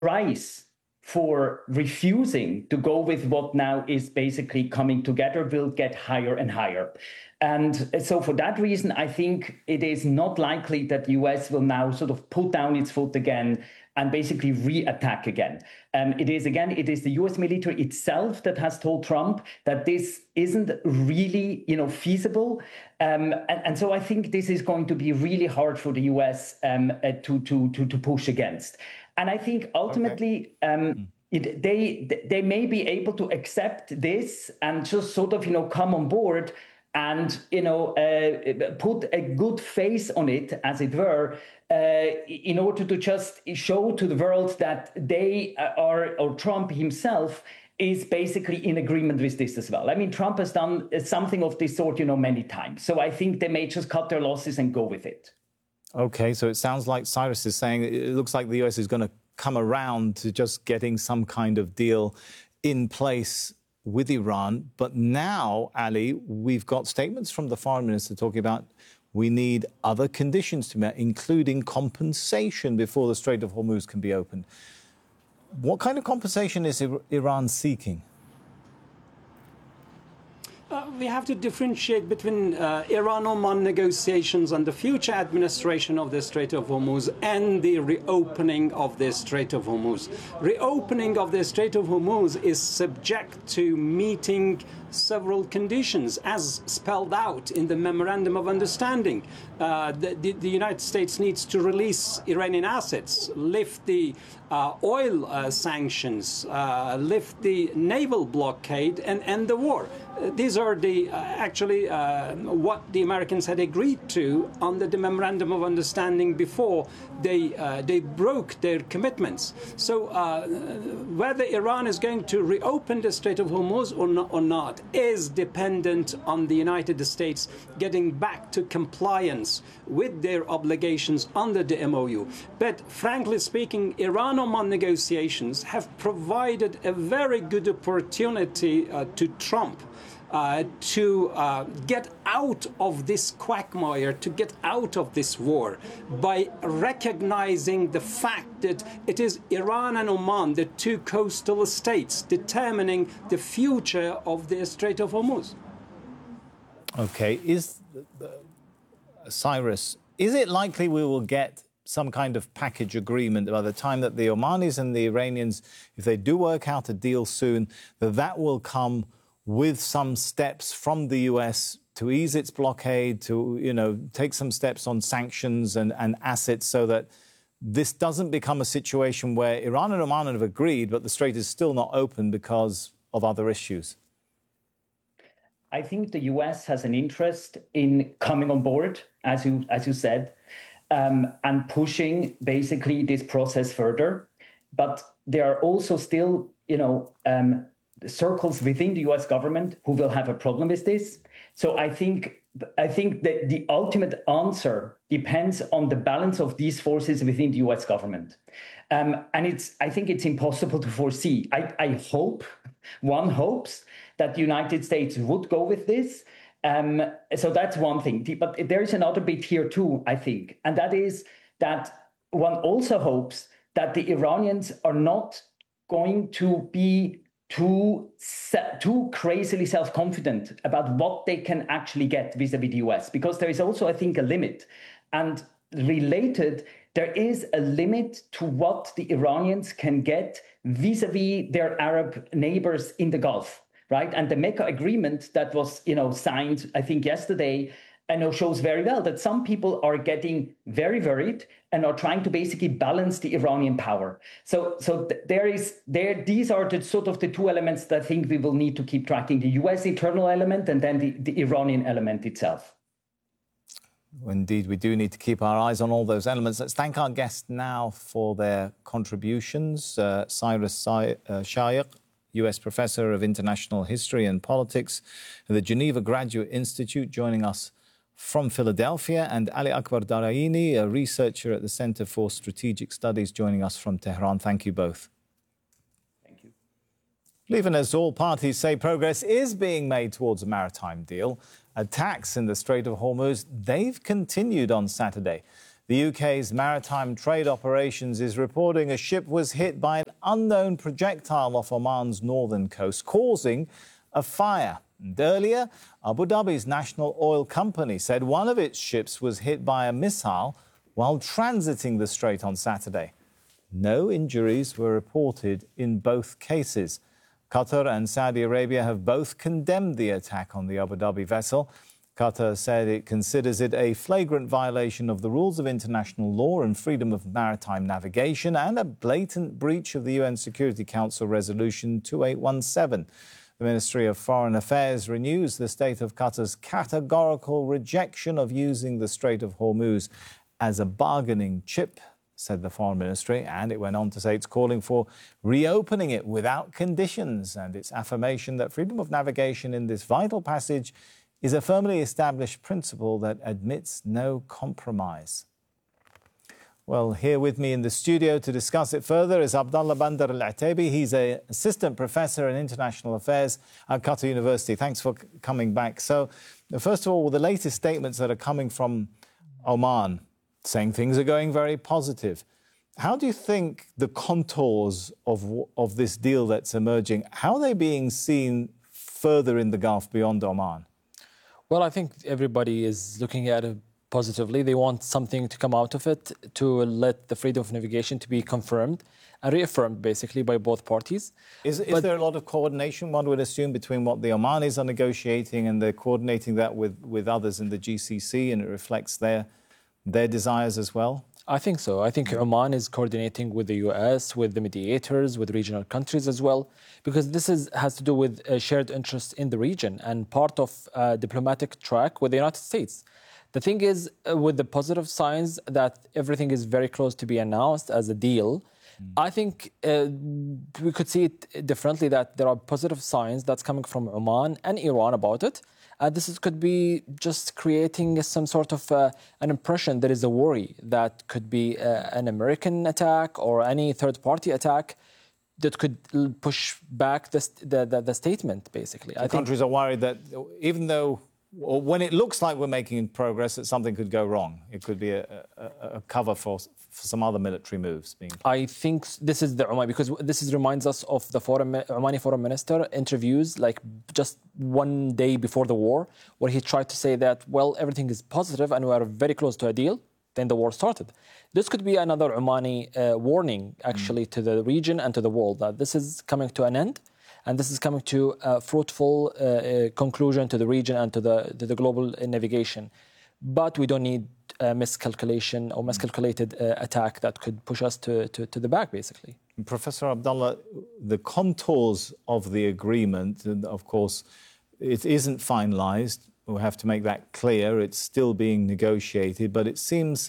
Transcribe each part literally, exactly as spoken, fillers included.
price for refusing to go with what now is basically coming together will get higher and higher. And so for that reason, I think it is not likely that the U S will now sort of put down its foot again and basically re-attack again. Um, it is, again, it is the U S military itself that has told Trump that this isn't really, you know, feasible. Um, and, and so I think this is going to be really hard for the U S um, uh, to, to, to, to push against. And I think ultimately, okay. um, it, they, they may be able to accept this and just sort of, you know, come on board and, you know, uh, put a good face on it, as it were, uh, in order to just show to the world that they are, or Trump himself is basically in agreement with this as well. I mean, Trump has done something of this sort, you know, many times. So I think they may just cut their losses and go with it. OK, so it sounds like Cyrus is saying it looks like the U S is going to come around to just getting some kind of deal in place with Iran. But now, Ali, we've got statements from the foreign minister talking about we need other conditions to be met, including compensation before the Strait of Hormuz can be opened. What kind of compensation is Iran seeking? Uh, we have to differentiate between uh, Iran-Oman negotiations and the future administration of the Strait of Hormuz and the reopening of the Strait of Hormuz. Reopening of the Strait of Hormuz is subject to meeting several conditions as spelled out in the Memorandum of Understanding. Uh, the, the, the United States needs to release Iranian assets, lift the uh, oil uh, sanctions, uh, lift the naval blockade, and end the war. Uh, these are the uh, actually uh, what the Americans had agreed to under the Memorandum of Understanding before they uh, they broke their commitments. So uh, whether Iran is going to reopen the Strait of Hormuz or not, or not is dependent on the United States getting back to compliance with their obligations under the M O U. But frankly speaking, Iran-Oman negotiations have provided a very good opportunity uh, to Trump Uh, to uh, get out of this quagmire, to get out of this war by recognizing the fact that it is Iran and Oman, the two coastal states, determining the future of the Strait of Hormuz. Okay, is uh, Cyrus, is it likely we will get some kind of package agreement by the time that the Omanis and the Iranians, if they do work out a deal soon, that that will come with some steps from the U S to ease its blockade, to, you know, take some steps on sanctions and, and assets so that this doesn't become a situation where Iran and Oman have agreed, but the strait is still not open because of other issues? I think the U S has an interest in coming on board, as you, as you said, um, and pushing basically this process further. But there are also still, you know, um, circles within the U S government who will have a problem with this. So I think I think that the ultimate answer depends on the balance of these forces within the U S government. Um, and it's I think it's impossible to foresee. I, I hope, one hopes that the United States would go with this. Um, so that's one thing. But there is another bit here too, I think. And that is that one also hopes that the Iranians are not going to be too, too crazily self-confident about what they can actually get vis-a-vis the U S, because there is also, I think, a limit. And related, there is a limit to what the Iranians can get vis-a-vis their Arab neighbors in the Gulf, right? And the Mecca agreement that was, you know, signed, I think, yesterday, I know shows very well that some people are getting very worried and are trying to basically balance the Iranian power. So, so th- there is there. These are the sort of the two elements that I think we will need to keep tracking: the U S internal element and then the, the Iranian element itself. Indeed, we do need to keep our eyes on all those elements. Let's thank our guests now for their contributions. Uh, Cyrus Say- uh, Shaikh, U S Professor of International History and Politics at the Geneva Graduate Institute, joining us from Philadelphia, and Ali Akbar Daraini, a researcher at the Center for Strategic Studies, joining us from Tehran. Thank you both. Thank you. Even as all parties say progress is being made towards a maritime deal, attacks in the Strait of Hormuz, they've continued on Saturday. The U K's Maritime Trade Operations is reporting a ship was hit by an unknown projectile off Oman's northern coast, causing a fire. And earlier, Abu Dhabi's national oil company said one of its ships was hit by a missile while transiting the strait on Saturday. No injuries were reported in both cases. Qatar and Saudi Arabia have both condemned the attack on the Abu Dhabi vessel. Qatar said it considers it a flagrant violation of the rules of international law and freedom of maritime navigation and a blatant breach of the U N Security Council Resolution two eight one seven. The Ministry of Foreign Affairs renews the state of Qatar's categorical rejection of using the Strait of Hormuz as a bargaining chip, said the Foreign Ministry, and it went on to say it's calling for reopening it without conditions and its affirmation that freedom of navigation in this vital passage is a firmly established principle that admits no compromise. Well, here with me in the studio to discuss it further is Abdallah Bandar Al-Ataibi. He's an assistant professor in international affairs at Qatar University. Thanks for coming back. So, first of all, the latest statements that are coming from Oman saying things are going very positive. How do you think the contours of, of this deal that's emerging, how are they being seen further in the Gulf beyond Oman? Well, I think everybody is looking at it positively. They want something to come out of it to let the freedom of navigation to be confirmed and reaffirmed, basically, by both parties. Is, is there a lot of coordination, one would assume, between what the Omanis are negotiating and they're coordinating that with, with others in the G C C, and it reflects their, their desires as well? I think so. I think Oman is coordinating with the U S, with the mediators, with regional countries as well, because this is, has to do with a shared interest in the region and part of a diplomatic track with the United States. The thing is, uh, with the positive signs that everything is very close to be announced as a deal, mm. I think uh, we could see it differently, that there are positive signs that's coming from Oman and Iran about it. Uh, this is, could be just creating some sort of uh, an impression. There is a worry that could be uh, an American attack or any third-party attack that could push back the, the, the, the statement, basically. So I countries think are worried that even though, or when it looks like we're making progress, that something could go wrong. It could be a, a, a cover for, for some other military moves being taken. I think this is the Oman, because this is, reminds us of the foreign, Omani foreign minister interviews like just one day before the war, where he tried to say that, well, everything is positive and we are very close to a deal. Then the war started. This could be another Omani uh, warning, actually, mm. to the region and to the world that this is coming to an end. And this is coming to a fruitful uh, uh, conclusion to the region and to the, to the global uh, navigation. But we don't need a miscalculation or miscalculated uh, attack that could push us to, to, to the back, basically. Professor Abdallah, the contours of the agreement, and of course, it isn't finalised. We have to make that clear. It's still being negotiated. But it seems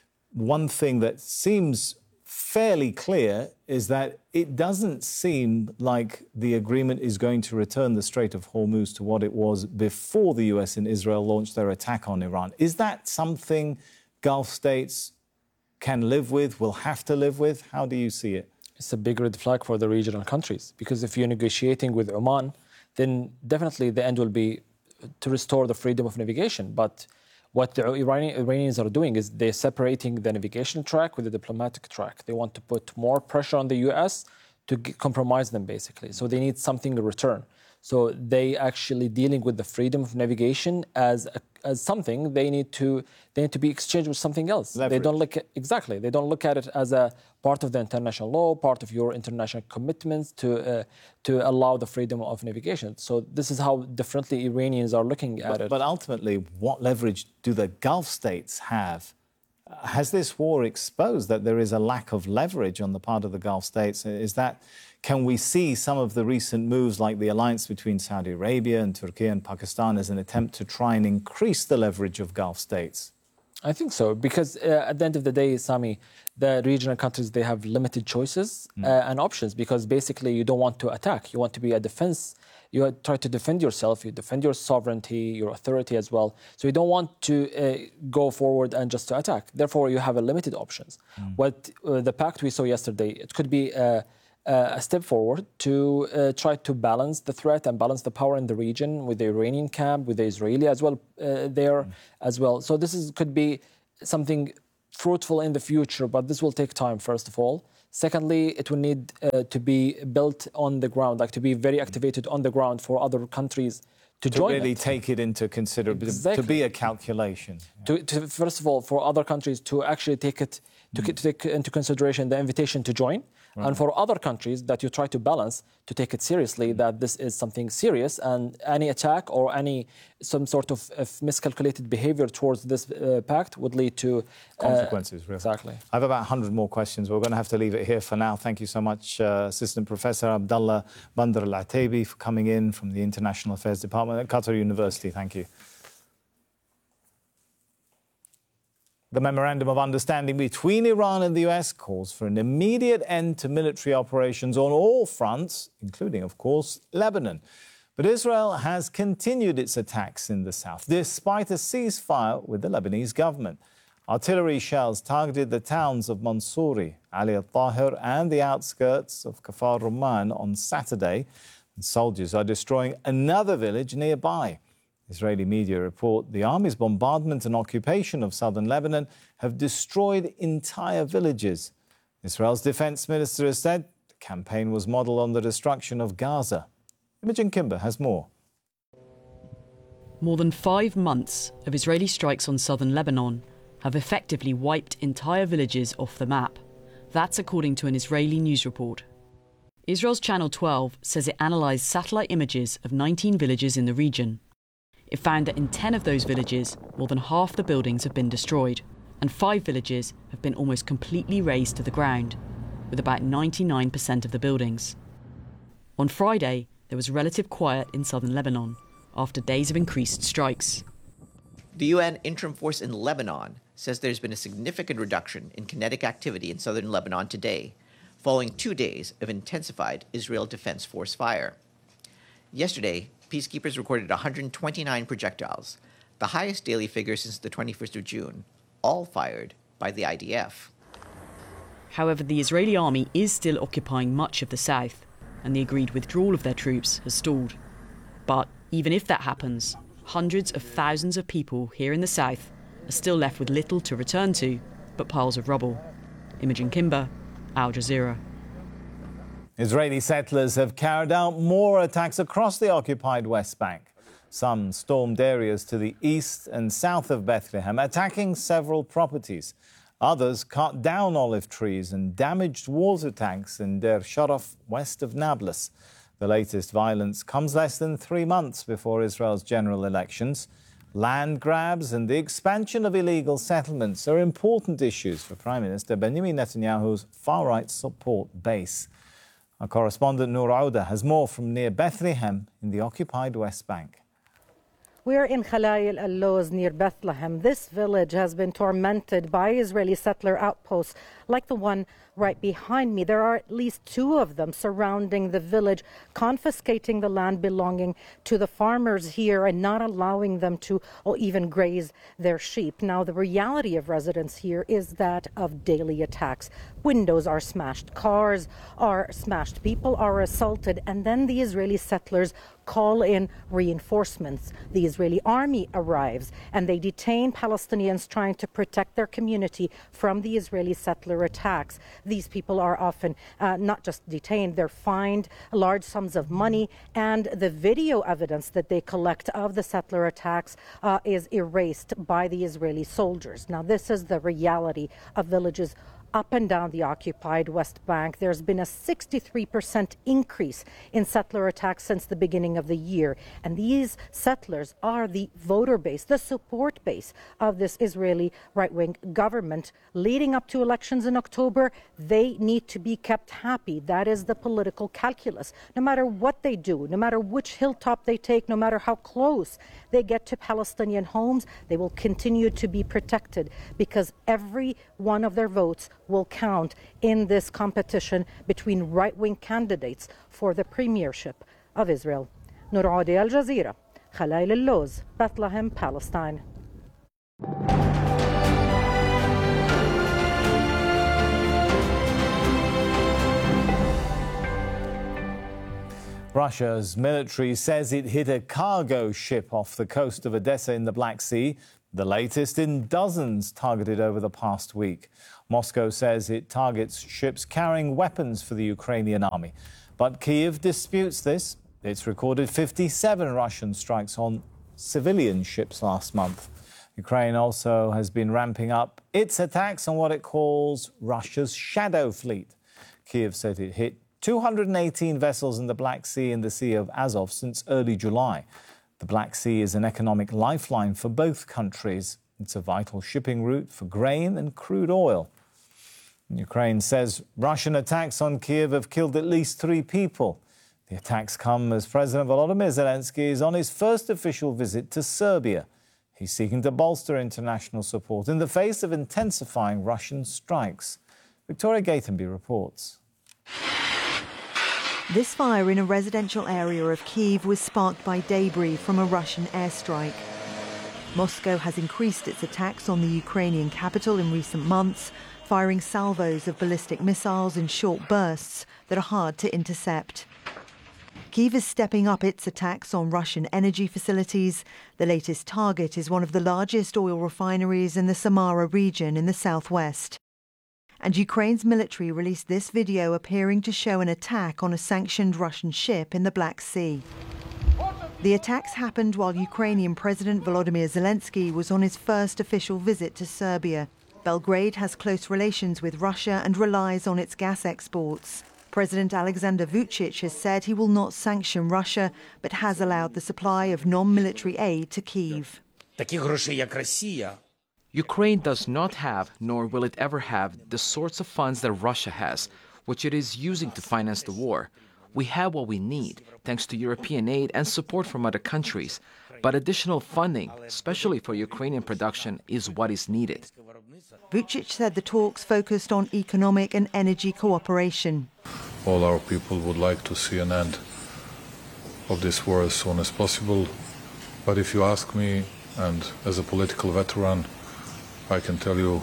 one thing that seems fairly clear is that it doesn't seem like the agreement is going to return the Strait of Hormuz to what it was before the U S and Israel launched their attack on Iran. Is that something Gulf states can live with, will have to live with? How do you see it? It's a big red flag for the regional countries, because if you're negotiating with Oman, then definitely the end will be to restore the freedom of navigation. But what the Iranians are doing is they're separating the navigation track with the diplomatic track. They want to put more pressure on the U S to compromise them, basically. So they need something in return. So they actually dealing with the freedom of navigation as a, as something they need to they need to be exchanged with something else. Leverage. They don't look at, exactly. They don't look at it as a part of the international law, part of your international commitments to uh, to allow the freedom of navigation. So this is how differently Iranians are looking at but, it. But ultimately, what leverage do the Gulf states have? Has this war exposed that there is a lack of leverage on the part of the Gulf states? Is that, can we see some of the recent moves like the alliance between Saudi Arabia and Turkey and Pakistan as an attempt to try and increase the leverage of Gulf states? I think so, because uh, at the end of the day, Sami, the regional countries, they have limited choices mm. uh, and options, because basically you don't want to attack. You want to be a defense. You try to defend yourself. You defend your sovereignty, your authority as well. So you don't want to uh, go forward and just to attack. Therefore, you have a limited options. Mm. What uh, the pact we saw yesterday, it could be uh, a step forward to uh, try to balance the threat and balance the power in the region with the Iranian camp, with the Israeli as well uh, there mm. as well. So this is, could be something fruitful in the future, but this will take time, first of all. Secondly, it will need uh, to be built on the ground, like to be very activated on the ground for other countries to, to join really it. take it into consideration, exactly. to be a calculation. To, to, first of all, for other countries to actually take it to, mm. to take into consideration the invitation to join, right. and for other countries that you try to balance to take it seriously, that this is something serious, and any attack or any some sort of, of miscalculated behavior towards this uh, pact would lead to uh, consequences. Really. Exactly. I have about one hundred more questions. We're going to have to leave it here for now. Thank you so much, uh, Assistant Professor Abdallah Bandar Al-Ataibi, for coming in from the International Affairs Department at Qatar University. Thank you. The Memorandum of Understanding between Iran and the U S calls for an immediate end to military operations on all fronts, including, of course, Lebanon. But Israel has continued its attacks in the south, despite a ceasefire with the Lebanese government. Artillery shells targeted the towns of Mansouri, Ali al-Tahir and the outskirts of Kafar Rumman on Saturday. And soldiers are destroying another village nearby. Israeli media report the army's bombardment and occupation of southern Lebanon have destroyed entire villages. Israel's defense minister has said the campaign was modeled on the destruction of Gaza. Imogen Kimber has more. More than five months of Israeli strikes on southern Lebanon have effectively wiped entire villages off the map. That's according to an Israeli news report. Israel's Channel twelve says it analysed satellite images of nineteen villages in the region. It found that in ten of those villages, more than half the buildings have been destroyed, and five villages have been almost completely razed to the ground, with about ninety-nine percent of the buildings. On Friday, there was relative quiet in southern Lebanon, after days of increased strikes. The U N Interim Force in Lebanon says there's been a significant reduction in kinetic activity in southern Lebanon today, following two days of intensified Israel Defense Force fire. Yesterday, peacekeepers recorded one hundred twenty-nine projectiles, the highest daily figure since the twenty-first of June, all fired by the I D F. However, the Israeli army is still occupying much of the south, and the agreed withdrawal of their troops has stalled. But even if that happens, hundreds of thousands of people here in the south are still left with little to return to but piles of rubble. Imogen Kimber, Al Jazeera. Israeli settlers have carried out more attacks across the occupied West Bank. Some stormed areas to the east and south of Bethlehem, attacking several properties. Others cut down olive trees and damaged water tanks in Der Sharaf, west of Nablus. The latest violence comes less than three months before Israel's general elections. Land grabs and the expansion of illegal settlements are important issues for Prime Minister Benjamin Netanyahu's far-right support base. Our correspondent Noor Auda has more from near Bethlehem in the occupied West Bank. We're in Khalayil al-Loz near Bethlehem. This village has been tormented by Israeli settler outposts like the one right behind me. There are at least two of them surrounding the village, confiscating the land belonging to the farmers here and not allowing them to or even graze their sheep. Now, the reality of residents here is that of daily attacks. Windows are smashed, cars are smashed, people are assaulted, and then the Israeli settlers call in reinforcements. The Israeli army arrives and they detain Palestinians trying to protect their community from the Israeli settler attacks. These people are often uh, not just detained, they're fined large sums of money, and the video evidence that they collect of the settler attacks uh, is erased by the Israeli soldiers. Now, this is the reality of villages up and down the occupied West Bank. There's been a sixty-three percent increase in settler attacks since the beginning of the year. And these settlers are the voter base, the support base of this Israeli right-wing government. Leading up to elections in October, they need to be kept happy. That is the political calculus. No matter what they do, no matter which hilltop they take, no matter how close they get to Palestinian homes, they will continue to be protected because every one of their votes will count in this competition between right-wing candidates for the premiership of Israel. Noor Auda, Al Jazeera, Khalayil al-Loz, Bethlehem, Palestine. Russia's military says it hit a cargo ship off the coast of Odessa in the Black Sea, the latest in dozens targeted over the past week. Moscow says it targets ships carrying weapons for the Ukrainian army. But Kyiv disputes this. It's recorded fifty-seven Russian strikes on civilian ships last month. Ukraine also has been ramping up its attacks on what it calls Russia's shadow fleet. Kyiv said it hit two hundred eighteen vessels in the Black Sea and the Sea of Azov since early July. The Black Sea is an economic lifeline for both countries. It's a vital shipping route for grain and crude oil. Ukraine says Russian attacks on Kyiv have killed at least three people. The attacks come as President Volodymyr Zelensky is on his first official visit to Serbia. He's seeking to bolster international support in the face of intensifying Russian strikes. Victoria Gatenby reports. This fire in a residential area of Kyiv was sparked by debris from a Russian airstrike. Moscow has increased its attacks on the Ukrainian capital in recent months, firing salvos of ballistic missiles in short bursts that are hard to intercept. Kyiv is stepping up its attacks on Russian energy facilities. The latest target is one of the largest oil refineries in the Samara region in the southwest. And Ukraine's military released this video appearing to show an attack on a sanctioned Russian ship in the Black Sea. The attacks happened while Ukrainian President Volodymyr Zelensky was on his first official visit to Serbia. Belgrade has close relations with Russia and relies on its gas exports. President Alexander Vučić has said he will not sanction Russia, but has allowed the supply of non-military aid to Kyiv. Ukraine does not have, nor will it ever have, the sorts of funds that Russia has, which it is using to finance the war. We have what we need, thanks to European aid and support from other countries. But additional funding, especially for Ukrainian production, is what is needed. Vučić said the talks focused on economic and energy cooperation. All our people would like to see an end of this war as soon as possible. But if you ask me, and as a political veteran, I can tell you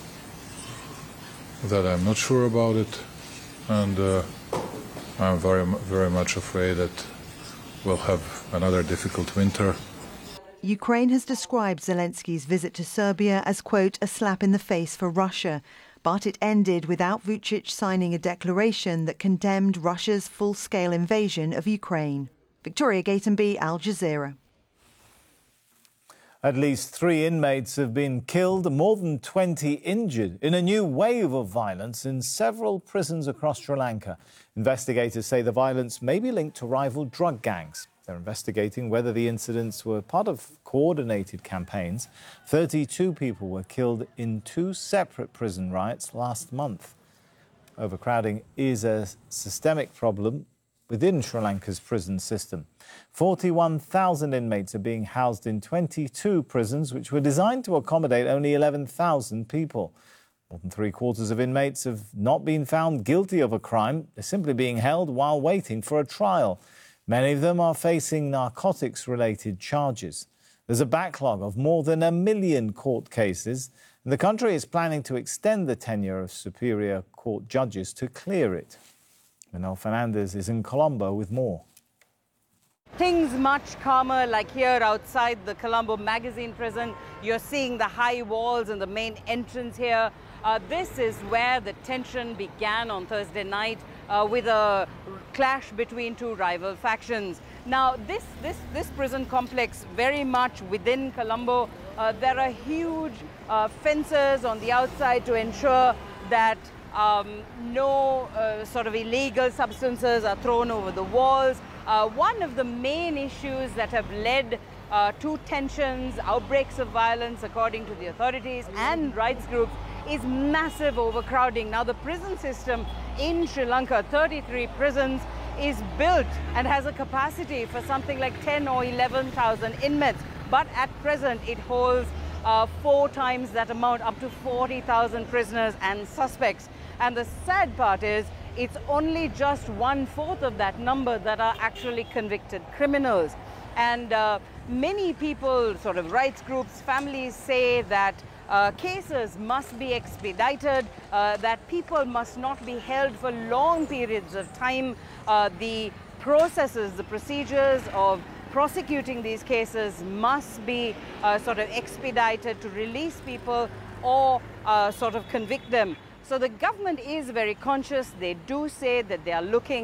that I'm not sure about it, and uh, I'm very, very much afraid that we'll have another difficult winter. Ukraine has described Zelensky's visit to Serbia as, quote, a slap in the face for Russia. But it ended without Vučić signing a declaration that condemned Russia's full-scale invasion of Ukraine. Victoria Gatenby, Al Jazeera. At least three inmates have been killed, more than twenty injured in a new wave of violence in several prisons across Sri Lanka. Investigators say the violence may be linked to rival drug gangs. They're investigating whether the incidents were part of coordinated campaigns. thirty-two people were killed in two separate prison riots last month. Overcrowding is a systemic problem within Sri Lanka's prison system. forty-one thousand inmates are being housed in twenty-two prisons, which were designed to accommodate only eleven thousand people. More than three quarters of inmates have not been found guilty of a crime. They're simply being held while waiting for a trial. Many of them are facing narcotics-related charges. There's a backlog of more than a million court cases, and the country is planning to extend the tenure of Superior Court judges to clear it. Manel Fernandez is in Colombo with more. Things much calmer, like here outside the Colombo Magazine prison. You're seeing the high walls and the main entrance here. Uh, this is where the tension began on Thursday night uh, with a clash between two rival factions. Now, this, this, this prison complex, very much within Colombo, uh, there are huge uh, fences on the outside to ensure that um, no uh, sort of illegal substances are thrown over the walls. Uh, one of the main issues that have led uh, to tensions, outbreaks of violence, according to the authorities and rights groups, is massive overcrowding. Now, the prison system in Sri Lanka, thirty-three prisons, is built and has a capacity for something like ten or eleven thousand inmates. But at present, it holds uh, four times that amount, up to forty thousand prisoners and suspects. And the sad part is, it's only just one-fourth of that number that are actually convicted criminals. And uh, many people, sort of rights groups, families say that Uh, cases must be expedited, uh, that people must not be held for long periods of time. Uh, the processes, the procedures of prosecuting these cases must be uh, sort of expedited to release people or uh, sort of convict them. So the government is very conscious. They do say that they are looking